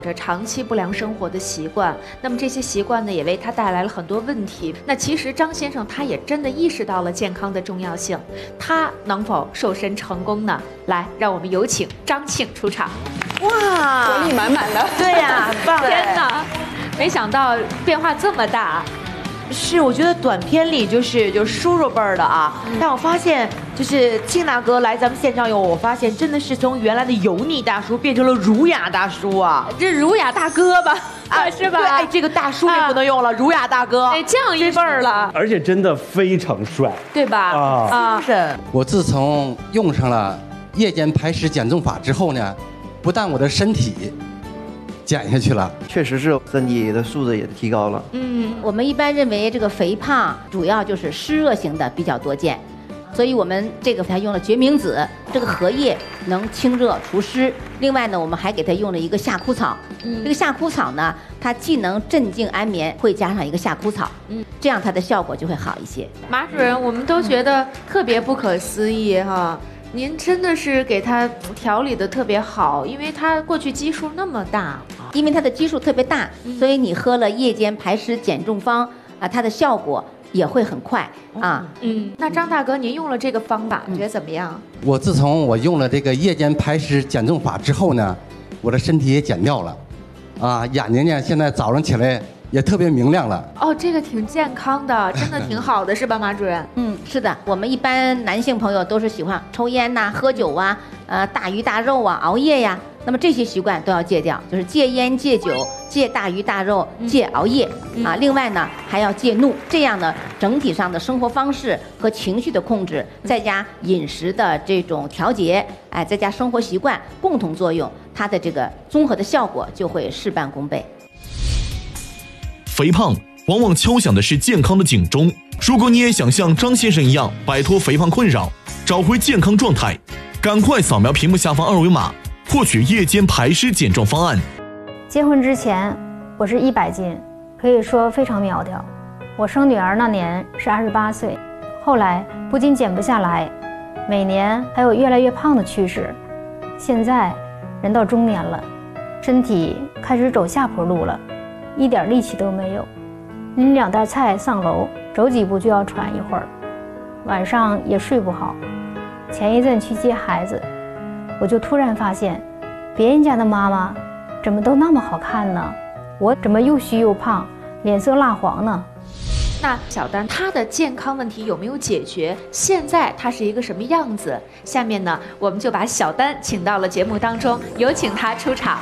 着长期不良生活的习惯，那么这些习惯呢，也为他带来了很多问题。那其实张先生他也真的意识到了健康的重要性，他能否瘦身成功呢？来，让我们有请张庆出场。 哇，活力满满的， 对呀，很棒！天哪，没想到变化这么大。 是，我觉得短片里就是叔叔辈儿的啊，但我发现就是庆大哥来咱们现场以后，我发现真的是从原来的油腻大叔变成了儒雅大叔啊， 这儒雅大哥吧，是吧？ 对，哎，这个大叔也不能用了，儒雅大哥， 哎，降一辈儿了， 而且真的非常帅， 对吧？ 是。 我自从用上了夜间排石减重法之后呢，不但我的身体减下去了， 确实是身体的素质也提高了。 我们一般认为这个肥胖主要就是湿热型的比较多见，所以我们这个还用了决明子，这个荷叶能清热除湿。另外呢，我们还给它用了一个夏枯草。这个夏枯草呢，它既能镇静安眠，会加上一个夏枯草，这样它的效果就会好一些。 马主任，我们都觉得特别不可思议哈。您真的是给他调理的特别好，因为他过去基数那么大， 因为它的基数特别大，所以你喝了夜间排石减重方啊，它的效果也会很快啊。 那张大哥，您用了这个方法，觉得怎么样？ 我自从我用了这个夜间排石减重法之后呢，我的身体也减掉了，啊，眼睛呢现在早上起来也特别明亮了。 哦，这个挺健康的，真的挺好的，是吧，马主任？ 是的，我们一般男性朋友都是喜欢抽烟呐、喝酒啊、大鱼大肉啊、熬夜呀。那么这些习惯都要戒掉，就是戒烟、戒酒、戒大鱼大肉、戒熬夜啊。另外呢，还要戒怒，这样呢，整体上的生活方式和情绪的控制，再加饮食的这种调节，哎，再加生活习惯共同作用，它的这个综合的效果就会事半功倍。 肥胖往往敲响的是健康的警钟。如果你也想像张先生一样摆脱肥胖困扰，找回健康状态，赶快扫描屏幕下方2维码，获取夜间排石减重方案。 结婚之前我是100斤，可以说非常苗条。我生女儿那年是28岁，后来不仅减不下来，每年还有越来越胖的趋势。现在人到中年了，身体开始走下坡路了，一点力气都没有，拎2袋菜上楼，走几步就要喘一会儿，晚上也睡不好。前一阵去接孩子，我就突然发现，别人家的妈妈怎么都那么好看呢？我怎么又虚又胖，脸色蜡黄呢？ 那小丹她的健康问题有没有解决？现在她是一个什么样子？下面呢，我们就把小丹请到了节目当中，有请她出场。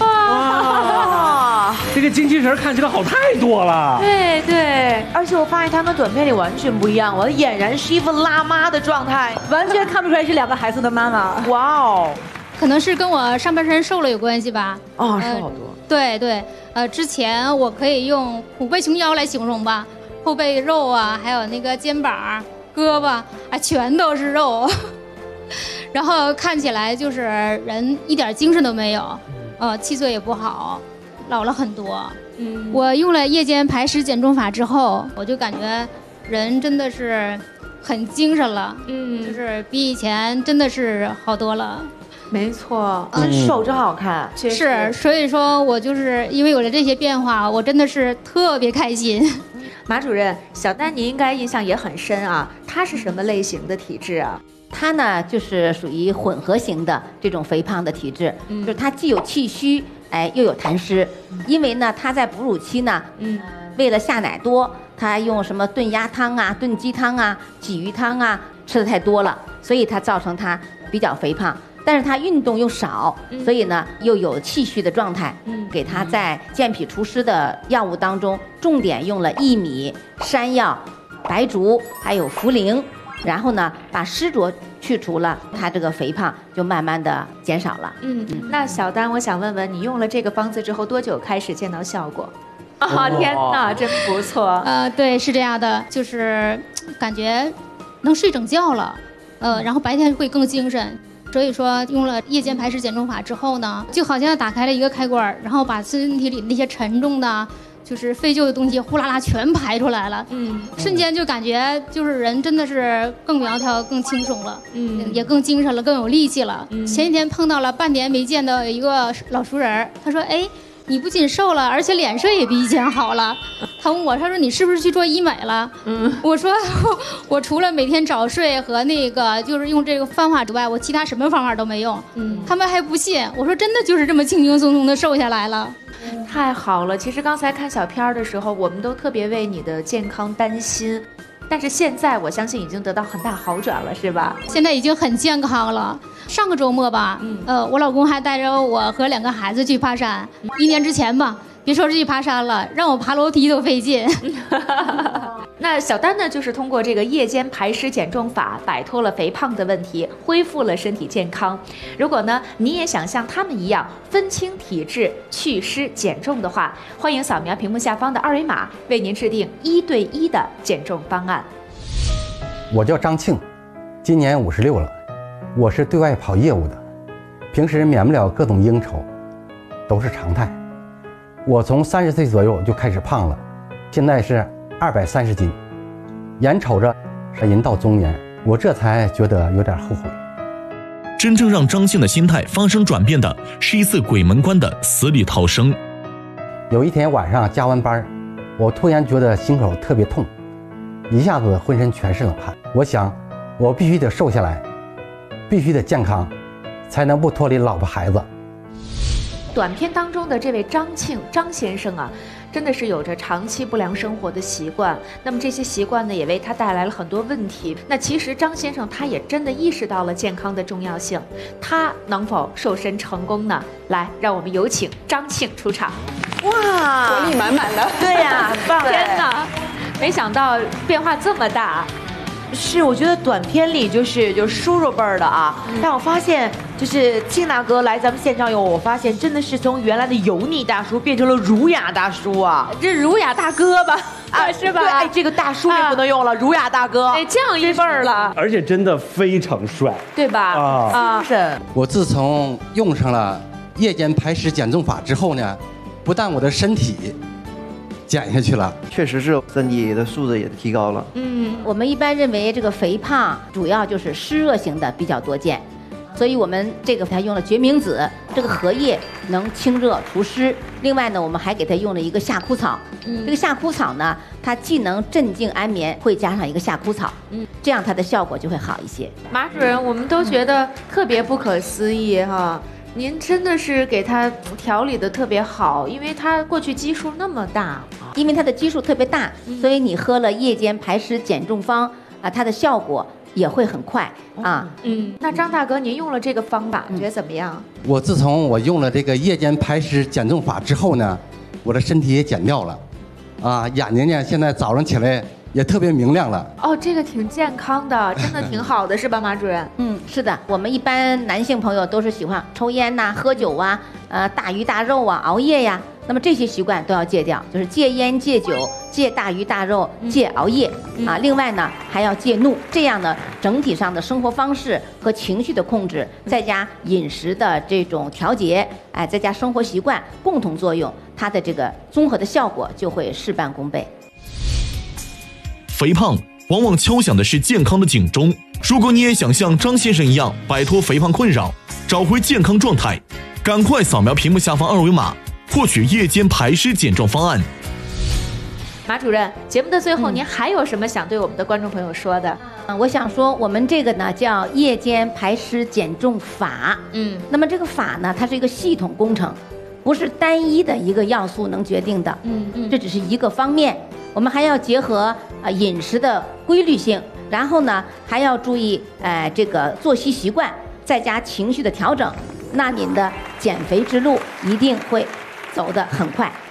哇，这个精气神看起来好太多了。 对对， 而且我发现他跟短片里完全不一样，我俨然是一副辣妈的状态， 完全看不出来是2个孩子的妈妈。 哇哦， 可能是跟我上半身瘦了有关系吧。 瘦好多。 对对，之前我可以用虎背熊腰来形容吧，后背肉啊，还有那个肩膀、胳膊啊，全都是肉，然后看起来就是人一点精神都没有，气色也不好，老了很多。我用了夜间排石减重法之后，我就感觉人真的是很精神了，就是比以前真的是好多了。 没错， 真瘦真好看， 是，所以说我就是因为有了这些变化，我真的是特别开心。 马主任，小丹你应该印象也很深啊，她是什么类型的体质啊？ 它呢就是属于混合型的这种肥胖的体质，就是它既有气虚，又有痰湿。因为呢，它在哺乳期呢，为了下奶多，它用什么炖鸭汤啊、炖鸡汤啊、鲫鱼汤啊吃的太多了，所以它造成它比较肥胖。但是它运动又少，所以呢又有气虚的状态。给它在健脾除湿的药物当中，重点用了薏米、山药、白术还有茯苓，然后呢把湿浊去除了，它这个肥胖就慢慢的减少了。 那小丹，我想问问你用了这个方子之后多久开始见到效果？天哪，真不错。 对，是这样的，就是感觉能睡整觉了，然后白天会更精神。所以说用了夜间排石减重法之后呢，就好像打开了一个开关，然后把身体里那些沉重的就是废旧的东西呼啦啦全排出来了，瞬间就感觉就是人真的是更苗条、更轻松了，也更精神了、更有力气了。前几天碰到了半年没见的一个老熟人，他说：“哎， 你不仅瘦了，而且脸色也比以前好了。他问我，他说你是不是去做医美了？我说我除了每天早睡和那个就是用这个方法之外，我其他什么方法都没用。他们还不信，我说真的就是这么轻轻松松的瘦下来了。 太好了！其实刚才看小片的时候，我们都特别为你的健康担心，但是现在我相信已经得到很大好转了，是吧？ 现在已经很健康了。上个周末吧，我老公还带着我和2个孩子去爬山。1年之前吧，别说是去爬山了，让我爬楼梯都费劲。 那小丹呢，就是通过这个夜间排湿减重法，摆脱了肥胖的问题，恢复了身体健康。如果呢，你也想像他们一样分清体质、祛湿减重的话，欢迎扫描屏幕下方的2维码，为您制定1对1的减重方案。 我叫张庆，今年56了，我是对外跑业务的，平时免不了各种应酬，都是常态。我从30岁左右就开始胖了，现在是230斤，眼瞅着人到中年，我这才觉得有点后悔。 真正让张庆的心态发生转变的是一次鬼门关的死里逃生。 有一天晚上加完班，我突然觉得心口特别痛，一下子浑身全是冷汗。我想我必须得瘦下来，必须得健康，才能不脱离老婆孩子。 短片当中的这位张庆张先生啊，真的是有着长期不良生活的习惯，那么这些习惯呢，也为他带来了很多问题。那其实张先生他也真的意识到了健康的重要性，他能否瘦身成功呢？来，让我们有请张庆出场。 哇，活力满满的。 对呀，很棒！ 天哪，没想到变化这么大。 是，我觉得短片里就是叔叔辈儿的啊，但我发现就是庆大哥来咱们现场以后，我发现真的是从原来的油腻大叔变成了儒雅大叔啊， 这儒雅大哥吧，是吧？ 对，哎，这个大叔也不能用了，儒雅大哥， 哎，这样一辈儿了， 而且真的非常帅， 对吧？ 是。 我自从用上了夜间排湿减重法之后呢，不但我的身体减下去了， 确实是身体的素质也提高了。 我们一般认为这个肥胖主要就是湿热型的比较多见，所以我们这个还用了决明子，这个荷叶能清热除湿。另外呢，我们还给它用了一个夏枯草。这个夏枯草呢，它既能镇静安眠，会加上一个夏枯草，这样它的效果就会好一些。 马主任，我们都觉得特别不可思议哈。您真的是给他调理的特别好，因为他过去基数那么大， 因为它的基数特别大，所以你喝了夜间排湿减重方啊，它的效果也会很快啊。 那张大哥，您用了这个方法，觉得怎么样？ 我自从我用了这个夜间排湿减重法之后呢，我的身体也减掉了，眼睛呢现在早上起来也特别明亮了。 哦，这个挺健康的，真的挺好的，是吧，马主任？ 是的，我们一般男性朋友都是喜欢抽烟呐、喝酒啊、大鱼大肉啊、熬夜呀，那么这些习惯都要戒掉，就是戒烟、戒酒、戒大鱼大肉、戒熬夜啊。另外呢，还要戒怒，这样呢，整体上的生活方式和情绪的控制，再加饮食的这种调节，再加生活习惯共同作用，它的这个综合的效果就会事半功倍。 肥胖往往敲响的是健康的警钟。如果你也想像张先生一样摆脱肥胖困扰，找回健康状态，赶快扫描屏幕下方2维码，获取夜间排湿减重方案。 马主任，节目的最后，您还有什么想对我们的观众朋友说的？ 我想说，我们这个呢叫夜间排湿减重法。那么这个法呢，它是一个系统工程，不是单一的一个要素能决定的。这只是一个方面，我们还要结合饮食的规律性，然后呢还要注意这个作息习惯，再加情绪的调整，那您的减肥之路一定会走得很快。